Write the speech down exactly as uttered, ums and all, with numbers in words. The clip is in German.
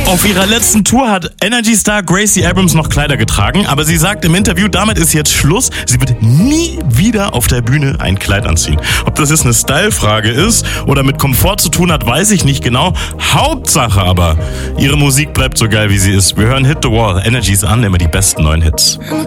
Auf ihrer letzten Tour hat Energy Star Gracie Abrams noch Kleider getragen, aber sie sagt im Interview, damit ist jetzt Schluss. Sie wird nie wieder auf der Bühne ein Kleid anziehen. Ob das jetzt eine Style-Frage ist oder mit Komfort zu tun hat, weiß ich nicht genau. Hauptsache aber, ihre Musik bleibt so geil, wie sie ist. Wir hören Hit the Wall, Energies an, immer die besten neuen Hits.